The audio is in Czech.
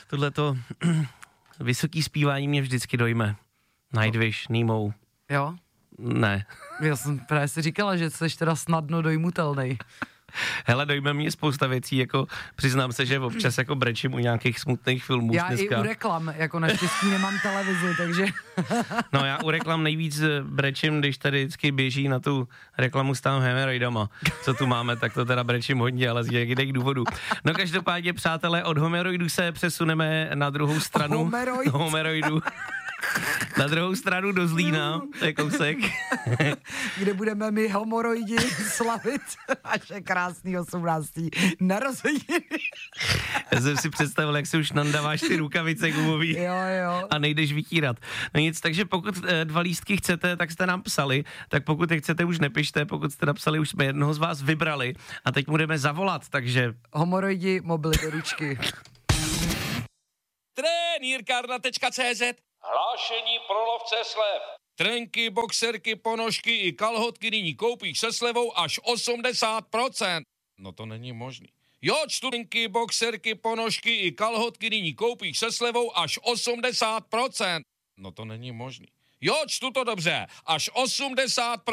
tohleto vysoký zpívání mě vždycky dojme. Nightwish, Nemo. Jo? Ne. Já jsem právě si říkala, že jsi teda snadno dojmutelnej. Hele, dojme mě spousta věcí, jako přiznám se, že občas jako brečím u nějakých smutných filmů Já dneska. i u reklam, jako naštěstí nemám televizi, takže... No já u reklam nejvíc brečím, když tady vždycky běží na tu reklamu s tam hemeroidama. Co tu máme, tak to teda brečím hodně, ale z jiných důvodů. No každopádně, přátelé, od homeroidů se přesuneme na druhou stranu. Homeroidů. Na druhou stranu do Zlína, to je kousek. Kde budeme my homoroidi slavit vaše krásný 18. narozeniny. Já jsem si představil, jak si už nandáváš ty rukavice gumový. Jo. A nejdeš vytírat. No nic, takže pokud 2 lístky chcete, tak jste nám psali, tak pokud je chcete, už nepište, pokud jste napsali, už jsme jednoho z vás vybrali a teď budeme zavolat, takže... Homoroidi, mobily do ručky. Trenýrkárna.cz Hlášení pro lovce slev. Trenky, boxerky, ponožky i kalhotky nyní koupíš se slevou až 80%. No to není možný. Jo, trenky, boxerky, ponožky i kalhotky nyní koupíš se slevou až 80%. No to není možný. Jo, čtu to dobře. Až 80%.